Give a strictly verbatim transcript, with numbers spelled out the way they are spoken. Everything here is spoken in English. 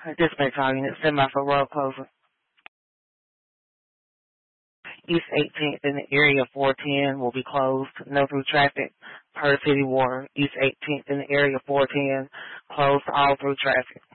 Dispatch call unit, stand by for road closure. East eighteenth in the area four ten will be closed. No through traffic per city water. East eighteenth in the area four ten, closed all through traffic.